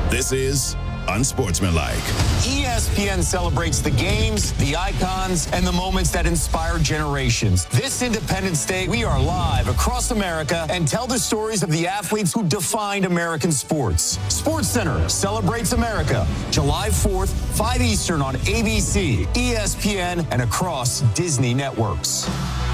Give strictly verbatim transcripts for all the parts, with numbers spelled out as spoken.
This is Unsportsmanlike. E S P N celebrates the games, the icons, and the moments that inspire generations. This Independence Day, we are live across America and tell the stories of the athletes who defined American sports. Sports Center celebrates America, July fourth, five Eastern on A B C, E S P N, and across Disney networks.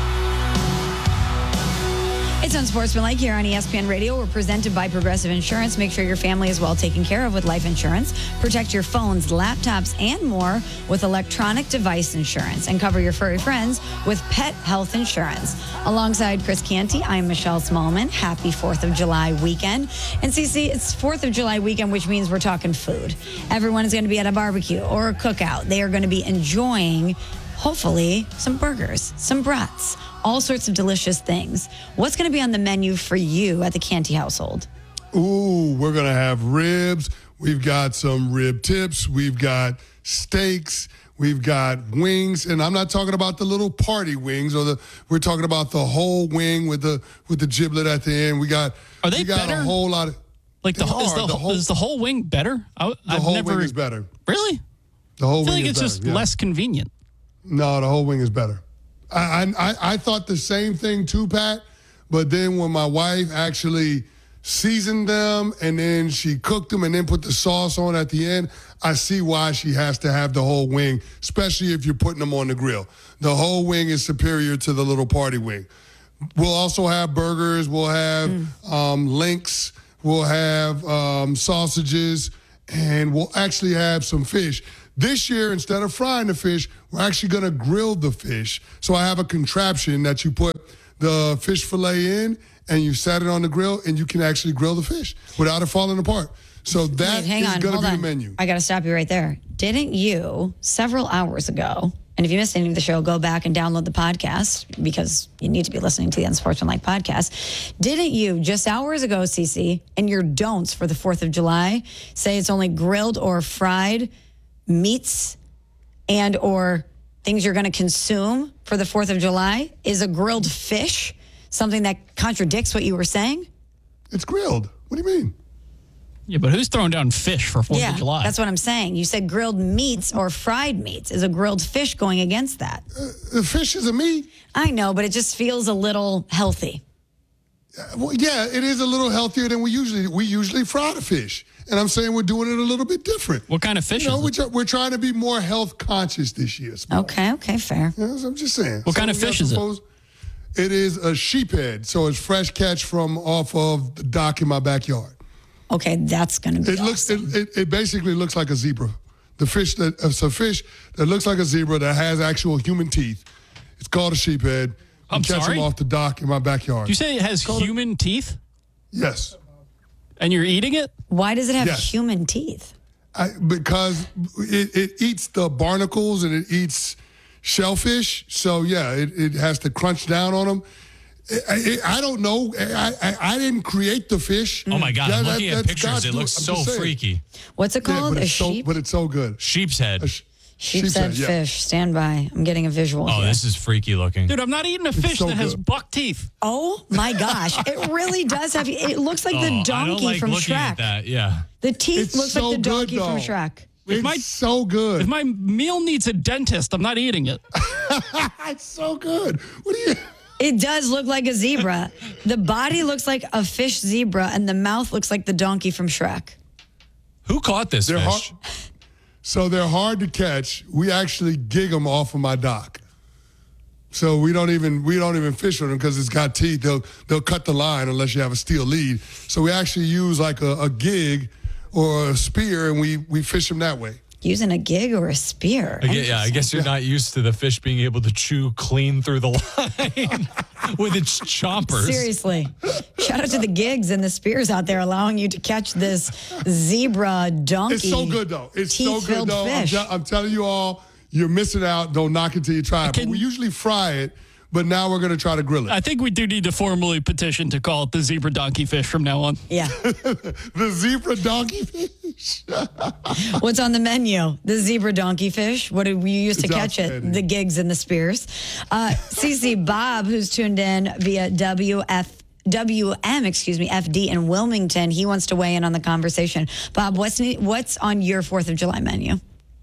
It's Unsportsmanlike here on E S P N Radio. We're presented by Progressive Insurance. Make sure your family is well taken care of with life insurance. Protect your phones, laptops, and more with electronic device insurance. And cover your furry friends with pet health insurance. Alongside Chris Canty, I'm Michelle Smallman. Happy fourth of July weekend. And Cece, it's fourth of July weekend, which means we're talking food. Everyone is going to be at a barbecue or a cookout. They are going to be enjoying, hopefully, some burgers, some brats, all sorts of delicious things. What's going to be on the menu for you at the Canty household? Ooh, we're going to have ribs. We've got some rib tips. We've got steaks. We've got wings. And I'm not talking about the little party wings or the, we're talking about the whole wing with the with the giblet at the end. We got, Are they we got better? a whole lot of. Like the, They is are. the, The whole- is the whole wing better? I, The I've whole never, wing is better. Really? The whole I feel wing like is it's better. just yeah. less convenient. No, the whole wing is better. I, I I thought the same thing too, Pat. But then when my wife actually seasoned them and then she cooked them and then put the sauce on at the end, I see why she has to have the whole wing, especially if you're putting them on the grill. The whole wing is superior to the little party wing. We'll also have burgers. We'll have mm. um, links. We'll have um, sausages. And we'll actually have some fish. This year, instead of frying the fish, we're actually going to grill the fish. So I have a contraption that you put the fish fillet in, and you set it on the grill, and you can actually grill the fish without it falling apart. So that Wait, hang is on, going to hold be on. the menu. I got to stop you right there. Didn't you, several hours ago, and if you missed any of the show, go back and download the podcast because you need to be listening to the Unsportsmanlike podcast. Didn't you, just hours ago, Cece, in your don'ts for the fourth of July, say it's only grilled or fried meats and or things you're going to consume for the fourth of July? Is a grilled fish something that contradicts what you were saying? It's grilled. What do you mean? Yeah, but who's throwing down fish for fourth yeah, of July? that's what I'm saying. You said grilled meats or fried meats. Is a grilled fish going against that? Uh, the fish is a meat. I know, but it just feels a little healthy. Uh, well, yeah, it is a little healthier than we usually we usually fry the fish. And I'm saying we're doing it a little bit different. What kind of fish You know, is we're, it? try- we're trying to be more health conscious this year. Small. Okay, okay, fair. You know, so I'm just saying. What kind of we got fish is it? supposed- It is a sheephead, so it's fresh catch from off of the dock in my backyard. Okay, that's going to be It looks, awesome. it, it, it basically looks like a zebra. The fish that it's a fish that looks like a zebra that has actual human teeth. It's called a sheephead. We I'm catch sorry? them off the dock in my backyard. You say it has human teeth Yes, and you're eating it? Why does it have Yes. human teeth? I, because it, it eats the barnacles and it eats shellfish. So yeah, it, it has to crunch down on them. I, I, I don't know. I, I I didn't create the fish. Oh my God, Yeah, I'm that- looking at that's pictures. God's It doing- looks I'm so just saying. freaky. What's it Yeah, called? but a it's so, sheep? but it's so good. Sheep's head. A sh- Sheep's sheep's head head, yeah. fish. Stand by. I'm getting a visual Oh, here. this is freaky looking. Dude, I'm not eating a fish so that has good. buck teeth. Oh my gosh. It really does have, it looks like Oh, the I don't donkey like from looking Shrek. at that. Yeah. The teeth It's looks so like the good, donkey from though. Shrek. It's my- so good. If my meal needs a dentist, I'm not eating it. It's so good. What do you? It does look like a zebra. The body looks like a fish zebra, and the mouth looks like the donkey from Shrek. Who caught this They're fish? hard, so they're hard to catch. We actually gig them off of my dock. So we don't even we don't even fish with them because it's got teeth. They'll they'll cut the line unless you have a steel lead. So we actually use like a, a gig or a spear, and we we fish them that way. Using a gig or a spear. I guess- yeah, I guess you're not used to the fish being able to chew clean through the line with its chompers. Seriously. Shout out to the gigs and the spears out there allowing you to catch this zebra donkey. It's so good though. It's so good teeth-filled though. I'm, fish. te- I'm telling you all, you're missing out. Don't knock it till you try it. But Can- we usually fry it, but now we're gonna try to grill it. I think we do need to formally petition to call it the zebra donkey fish from now on. Yeah. The zebra donkey fish. What's on the menu? The zebra donkey fish. What did we use to It's catch it? outstanding. The gigs and the spears. Uh, Cece Bob, who's tuned in via W F W M, excuse me, F D in Wilmington. He wants to weigh in on the conversation. Bob, what's what's on your fourth of July menu?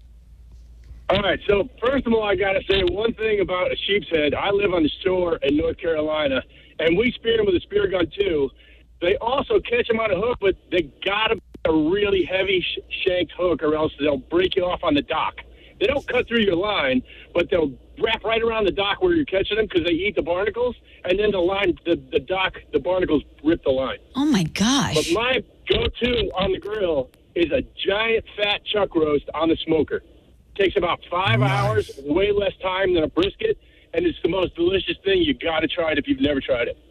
All right, so first of all, I got to say one thing about a sheep's head. I live on the shore in North Carolina, and we spear them with a spear gun, too. They also catch them on a hook, but they got to be a really heavy sh- shanked hook, or else they'll break you off on the dock. They don't cut through your line, but they'll wrap right around the dock where you're catching them because they eat the barnacles, and then the line, the, the dock, the barnacles rip the line. Oh, my gosh. But my go-to on the grill is a giant fat chuck roast on the smoker. Takes about five nice. hours, way less time than a brisket, and it's the most delicious thing. You got to try it if you've never tried it.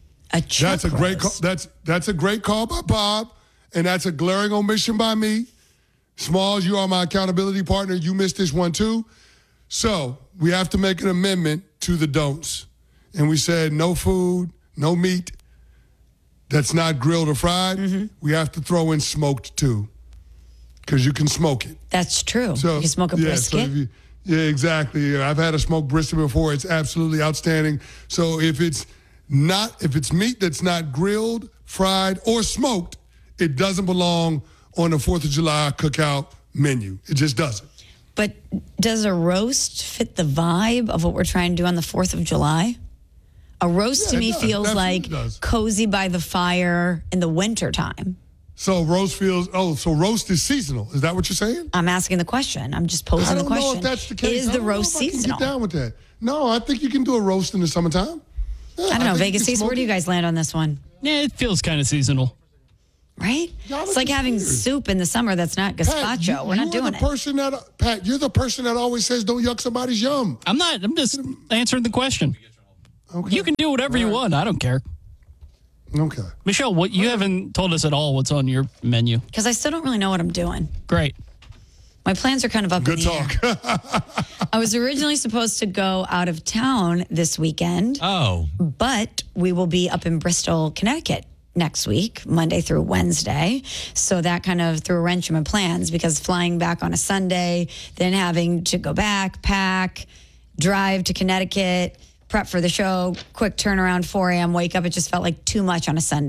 A chuck That's a great call. roast. That's that's a great call by Bob, and that's a glaring omission by me. Smalls, you are my accountability partner. You missed this one too. So we have to make an amendment to the don'ts, and we said no food, no meat that's not grilled or fried. Mm-hmm. We have to throw in smoked too, because you can smoke it. That's true. So, you can smoke a yeah, brisket. So if you, yeah, exactly. I've had a smoked brisket before. It's absolutely outstanding. So if it's not, if it's meat that's not grilled, fried, or smoked, it doesn't belong on the fourth of July cookout menu. It just doesn't. But does a roast fit the vibe of what we're trying to do on the fourth of July? A roast Yeah, to it me does. feels It like absolutely does. cozy by the fire in the wintertime. So roast feels, oh, so roast is seasonal. Is that what you're saying? I'm asking the question. I'm just I posing don't the question. know if that's the case. Is I the don't know roast if I can seasonal? get down with that. No, I think you can do a roast in the summertime. Yeah, I don't know. think you Vegas can States, smoke where do you it. guys land on this one? Yeah, it feels kind of seasonal. Right? Y'all It's are like just having weird. soup in the summer that's not Pat, gazpacho. you, We're not you doing are the it. person that, Pat, you're the person that always says don't yuck somebody's yum. I'm not. I'm just answering the question. Okay. You can do whatever you want. I don't care. Okay. Michelle, what you haven't told us at all what's on your menu. Because I still don't really know what I'm doing. Great. My plans are kind of up Good in the air. talk. I was originally supposed to go out of town this weekend, Oh, but we will be up in Bristol, Connecticut next week, Monday through Wednesday. So that kind of threw a wrench in my plans because flying back on a Sunday, then having to go back, pack, drive to Connecticut, prep for the show, quick turnaround, four a.m. wake up. It just felt like too much on a Sunday.